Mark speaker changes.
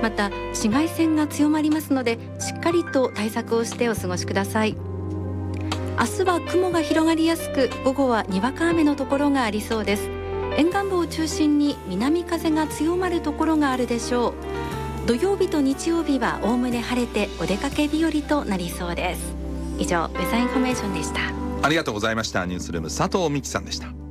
Speaker 1: また紫外線が強まりますので、しっかりと対策をしてお過ごしください。明日は雲が広がりやすく、午後はにわか雨のところがありそうです。沿岸部を中心に南風が強まるところがあるでしょう。土曜日と日曜日はおおむね晴れてお出かけ日和となりそうです。以上、ウェザーインフォメーションでした。
Speaker 2: ありがとうございました。ニュースルーム佐藤美希さんでした。